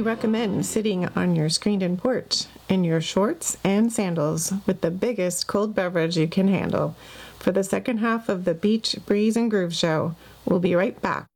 recommend sitting on your screened-in porch in your shorts and sandals with the biggest cold beverage you can handle for the second half of the Beach Breeze and Groove Show. We'll be right back.